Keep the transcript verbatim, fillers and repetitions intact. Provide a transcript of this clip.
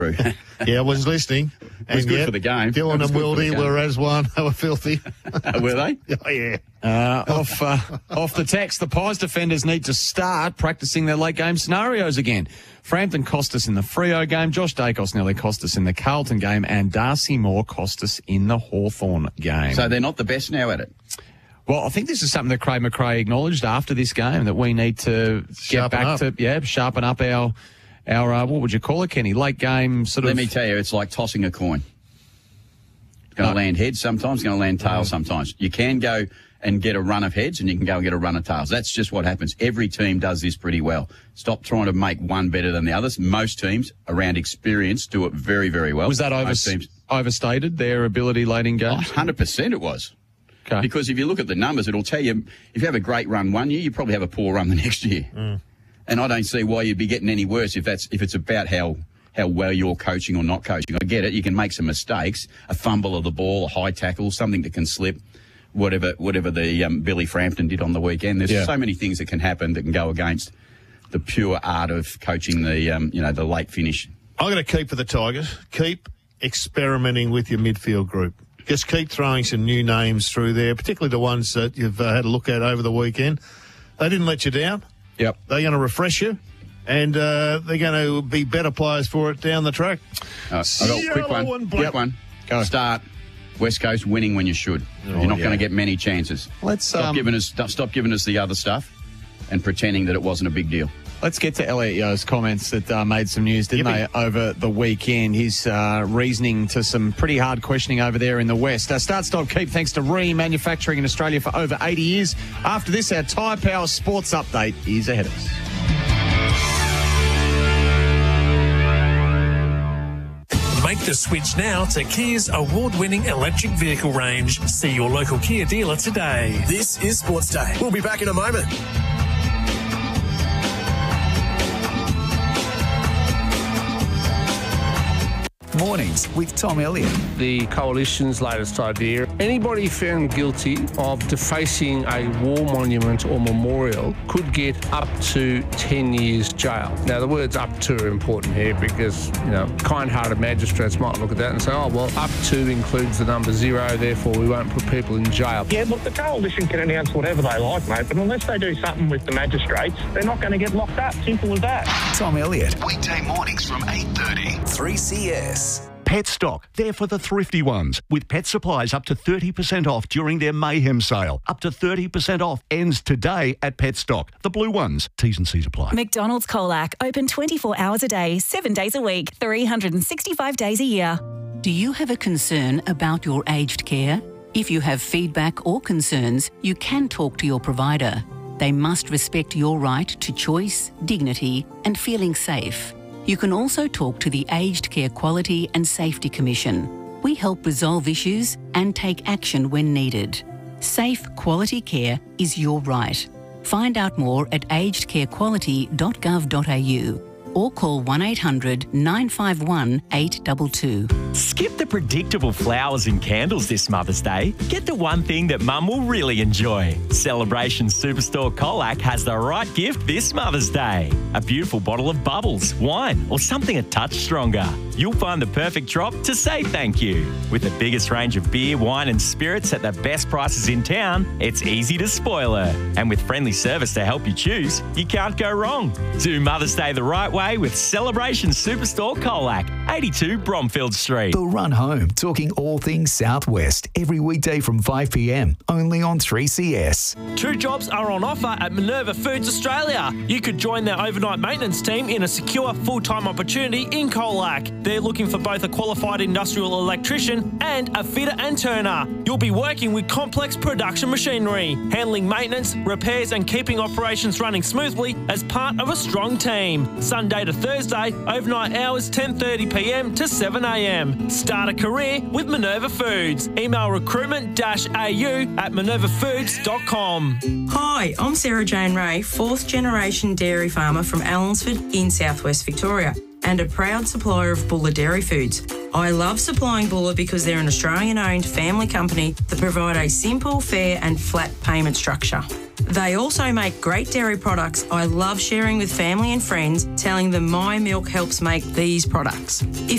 Yeah, I was listening. It was good for the game. Dylan and Wildy were as one. They were filthy. Were they? Oh, yeah. Uh, off, uh, off the text, the Pies defenders need to start practicing their late game scenarios again. Frampton cost us in the Freo game, Josh Dacos nearly cost us in the Carlton game, and Darcy Moore cost us in the Hawthorn game. So they're not the best now at it? Well, I think this is something that Craig McRae acknowledged after this game, that we need to Sharpen get back up. to, yeah, sharpen up our, our uh, what would you call it, Kenny? Late game sort Let of... me tell you, it's like tossing a coin. It's going to No. land heads sometimes, it's going to land tails sometimes. You can go and get a run of heads and you can go and get a run of tails. That's just what happens. Every team does this pretty well. Stop trying to make one better than the others. Most teams around experience do it very, very well. Was that over, Most teams, overstated, their ability late in oh, games? one hundred percent it was. Okay. Because if you look at the numbers, it'll tell you if you have a great run one year, you probably have a poor run the next year. Mm. And I don't see why you'd be getting any worse if that's if it's about how how well you're coaching or not coaching. I get it. You can make some mistakes, a fumble of the ball, a high tackle, something that can slip, whatever whatever the um, Billy Frampton did on the weekend. There's Yeah. so many things that can happen that can go against the pure art of coaching the um, you know the late finish. I'm going to keep for the Tigers. Keep experimenting with your midfield group. Just keep throwing some new names through there, particularly the ones that you've uh, had a look at over the weekend. They didn't let you down. Yep. They're going to refresh you, and uh, they're going to be better players for it down the track. Uh, I've got a quick Yellow one. and black. Quick one. Go. Start. West Coast winning when you should. You're not yeah. going to get many chances. Let's, stop um, giving us stop, stop giving us the other stuff and pretending that it wasn't a big deal. Let's get to Elliot Yo's comments that uh, made some news, didn't Yippee. they, over the weekend? His uh, reasoning to some pretty hard questioning over there in the West. Uh, start, stop, keep, thanks to Rheem Manufacturing in Australia for over eighty years. After this, our Tyre Power Sports Update is ahead of us. Make the switch now to Kia's award-winning electric vehicle range. See your local Kia dealer today. This is Sports Day. We'll be back in a moment. Mornings with Tom Elliott. The coalition's latest idea. Anybody found guilty of defacing a war monument or memorial could get up to ten years jail. Now, the words up to are important here because, you know, kind-hearted magistrates might look at that and say, oh, well, up to includes the number zero, therefore we won't put people in jail. Yeah, look, the coalition can announce whatever they like, mate, but unless they do something with the magistrates, they're not going to get locked up. Simple as that. Tom Elliott. Weekday mornings from eight thirty. three C S. Pet Stock, they're for the thrifty ones, with pet supplies up to thirty percent off during their Mayhem sale. Up to thirty percent off ends today at Pet Stock. The blue ones, T's and C's apply. McDonald's Colac, open twenty-four hours a day, seven days a week, three hundred sixty-five days a year. Do you have a concern about your aged care? If you have feedback or concerns, you can talk to your provider. They must respect your right to choice, dignity, and feeling safe. You can also talk to the Aged Care Quality and Safety Commission. We help resolve issues and take action when needed. Safe, quality care is your right. Find out more at aged care quality dot gov dot a u or call one eight hundred nine five one eight two two. Skip the predictable flowers and candles this Mother's Day. Get the one thing that Mum will really enjoy. Celebration Superstore Colac has the right gift this Mother's Day. A beautiful bottle of bubbles, wine, or something a touch stronger. You'll find the perfect drop to say thank you. With the biggest range of beer, wine and spirits at the best prices in town, it's easy to spoil her. And with friendly service to help you choose, you can't go wrong. Do Mother's Day the right way with Celebration Superstore Colac, eighty-two Bromfield Street. The Run Home, talking all things Southwest, every weekday from five p m, only on three C S. Two jobs are on offer at Minerva Foods Australia. You could join their overnight maintenance team in a secure full-time opportunity in Colac. They're looking for both a qualified industrial electrician and a fitter and turner. You'll be working with complex production machinery, handling maintenance, repairs and keeping operations running smoothly as part of a strong team. Sunday to Thursday, overnight hours ten thirty p m to seven a m. Start a career with Minerva Foods. Email recruitment dash a u at minerva foods dot com. Hi, I'm Sarah Jane Ray, fourth generation dairy farmer from Allensford in southwest Victoria and a proud supplier of Buller Dairy Foods. I love supplying Buller because they're an Australian-owned family company that provide a simple, fair and flat payment structure. They also make great dairy products I love sharing with family and friends, telling them my milk helps make these products. If